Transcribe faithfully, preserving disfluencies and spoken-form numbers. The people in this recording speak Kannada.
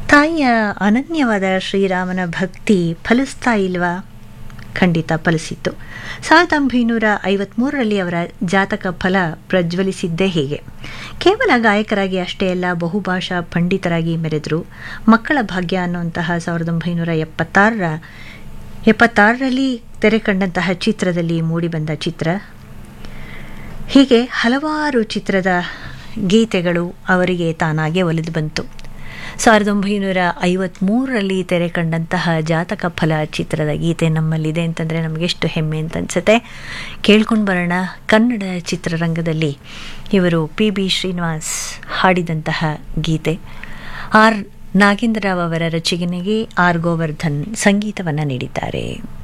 ತಾಯಿಯ ಅನನ್ಯವಾದ ಶ್ರೀರಾಮನ ಭಕ್ತಿ ಫಲಿಸ್ತಾ ಇಲ್ವಾ? ಖಂಡಿತ ಫಲಿಸಿತ್ತು. ಸಾವಿರದ ಒಂಬೈನೂರ ಐವತ್ತ್ಮೂರರಲ್ಲಿ ಅವರ ಜಾತಕ ಫಲ ಪ್ರಜ್ವಲಿಸಿದ್ದೇ ಹೀಗೆ. ಕೇವಲ ಗಾಯಕರಾಗಿ ಅಷ್ಟೇ ಅಲ್ಲ, ಬಹುಭಾಷಾ ಪಂಡಿತರಾಗಿ ಮೆರೆದರು. ಮಕ್ಕಳ ಭಾಗ್ಯ ಅನ್ನುವಂತಹ ಸಾವಿರದ ಒಂಬೈನೂರ ಎಪ್ಪತ್ತಾರರ ಎಪ್ಪತ್ತಾರರಲ್ಲಿ ತೆರೆ ಕಂಡಂತಹ ಚಿತ್ರದಲ್ಲಿ ಮೂಡಿಬಂದ ಚಿತ್ರ. ಹೀಗೆ ಹಲವಾರು ಚಿತ್ರದ ಗೀತೆಗಳು ಅವರಿಗೆ ತಾನಾಗೇ ಒಲಿದು ಬಂತು. ಸಾವಿರದ ಒಂಬೈನೂರ ಐವತ್ತ್ಮೂರರಲ್ಲಿ ತೆರೆ ಕಂಡಂತಹ ಜಾತಕ ಫಲ ಚಿತ್ರದ ಗೀತೆ ನಮ್ಮಲ್ಲಿದೆ ಅಂತಂದರೆ ನಮಗೆಷ್ಟು ಹೆಮ್ಮೆ ಅಂತ ಅನಿಸುತ್ತೆ. ಕೇಳ್ಕೊಂಡು ಬರೋಣ. ಕನ್ನಡ ಚಿತ್ರರಂಗದಲ್ಲಿ ಇವರು ಪಿ ಬಿ ಶ್ರೀನಿವಾಸ್ ಹಾಡಿದಂತಹ ಗೀತೆ. ಆರ್ ನಾಗೇಂದ್ರ ರಾವ್ ಅವರ ರಚನೆಗೆ ಆರ್ ಗೋವರ್ಧನ್ ಸಂಗೀತವನ್ನು ನೀಡಿದ್ದಾರೆ.